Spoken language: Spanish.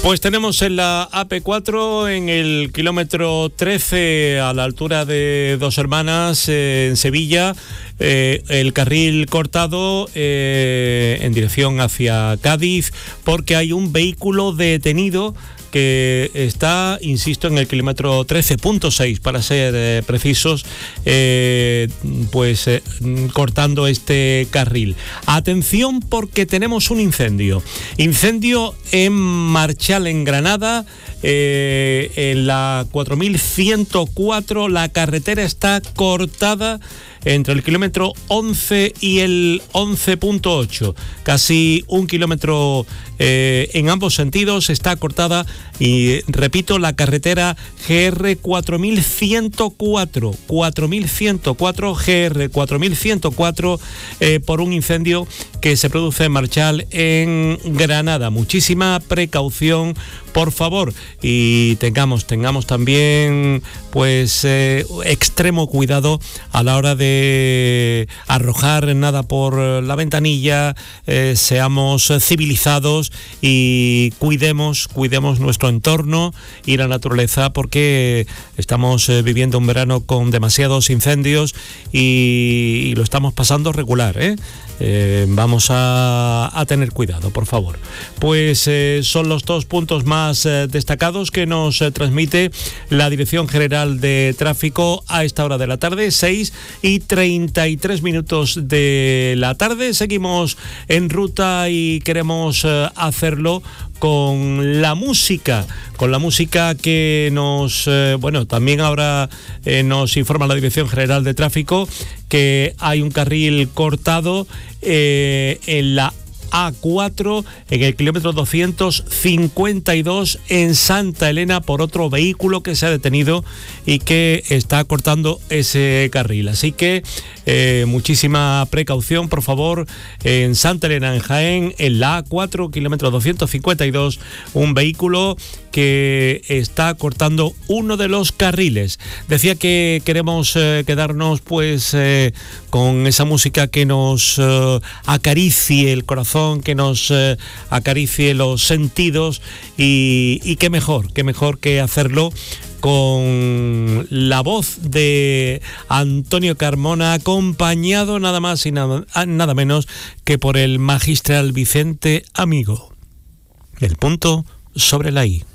Pues tenemos en la AP4, en el kilómetro 13, a la altura de Dos Hermanas, en Sevilla, el carril cortado en dirección hacia Cádiz, porque hay un vehículo detenido que está, insisto, en el kilómetro 13.6, para ser precisos, cortando este carril. Atención, porque tenemos un incendio en Marchal, en Granada, en la 4104. La carretera está cortada entre el kilómetro 11 y el 11.8, casi un kilómetro en ambos sentidos está cortada, y repito, la carretera GR 4104 GR 4104, por un incendio que se produce en Marchal, en Granada. Muchísima precaución, por favor, y tengamos también extremo cuidado a la hora de arrojar nada por la ventanilla. Seamos civilizados y cuidemos nuestro entorno y la naturaleza, porque estamos viviendo un verano con demasiados incendios y lo estamos pasando regular, vamos a tener cuidado, por favor. Pues son los dos puntos más destacados que nos transmite la Dirección General de Tráfico a esta hora de la tarde, 6:33 de la tarde. Seguimos en ruta y queremos hacerlo con la música que nos también ahora nos informa la Dirección General de Tráfico que hay un carril cortado en la A4, en el kilómetro 252, en Santa Elena, por otro vehículo que se ha detenido y que está cortando ese carril. Así que muchísima precaución, por favor, en Santa Elena, en Jaén, en la A4, kilómetro 252, un vehículo que está cortando uno de los carriles. Decía que queremos quedarnos con esa música que nos acaricie el corazón, que nos acaricie los sentidos, y qué mejor que hacerlo con la voz de Antonio Carmona, acompañado nada más y nada menos que por el magistral Vicente Amigo. El punto sobre la I.